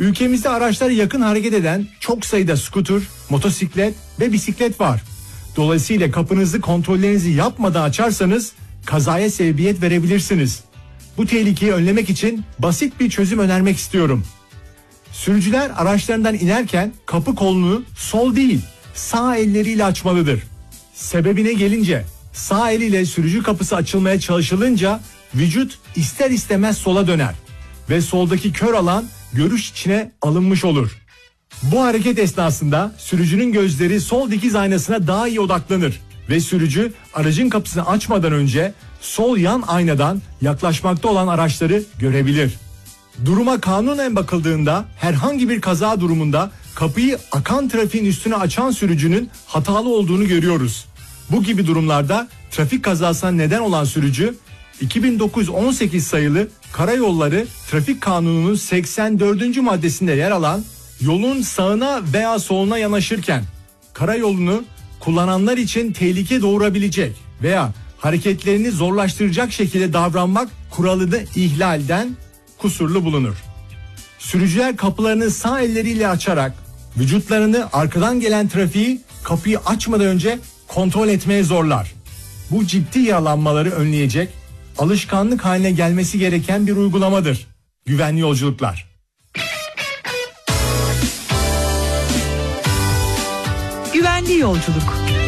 Ülkemizde araçlara yakın hareket eden çok sayıda skuter, motosiklet ve bisiklet var. Dolayısıyla kapınızı kontrollerinizi yapmadan açarsanız kazaya sebebiyet verebilirsiniz. Bu tehlikeyi önlemek için basit bir çözüm önermek istiyorum. Sürücüler araçlarından inerken kapı kolunu sol değil, sağ elleriyle açmalıdır. Sebebine gelince sağ eliyle sürücü kapısı açılmaya çalışılınca vücut ister istemez sola döner ve soldaki kör alan görüş içine alınmış olur. Bu hareket esnasında sürücünün gözleri sol dikiz aynasına daha iyi odaklanır ve sürücü aracın kapısını açmadan önce sol yan aynadan yaklaşmakta olan araçları görebilir. Duruma kanunen bakıldığında herhangi bir kaza durumunda kapıyı akan trafiğin üstüne açan sürücünün hatalı olduğunu görüyoruz. Bu gibi durumlarda trafik kazasına neden olan sürücü 2918 sayılı Karayolları Trafik Kanunu'nun 84. maddesinde yer alan yolun sağına veya soluna yanaşırken karayolunu kullananlar için tehlike doğurabilecek veya hareketlerini zorlaştıracak şekilde davranmak kuralını ihlalden kusurlu bulunur. Sürücüler kapılarını sağ elleriyle açarak vücutlarını arkadan gelen trafiği kapıyı açmadan önce kontrol etmeye zorlar. Bu ciddi yaralanmaları önleyecek, alışkanlık haline gelmesi gereken bir uygulamadır. Güvenli yolculuklar. Güvenli yolculuk.